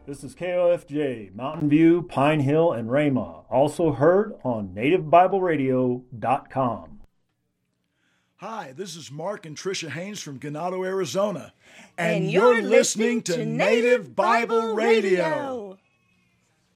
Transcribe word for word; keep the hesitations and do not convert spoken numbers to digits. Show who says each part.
Speaker 1: This is K O F J, Mountain View, Pine Hill, and Rama. Also heard on native bible radio dot com.
Speaker 2: Hi, this is Mark and Tricia Haynes from Ganado, Arizona.
Speaker 3: And, and you're, you're listening, listening to Native Bible Radio. Radio.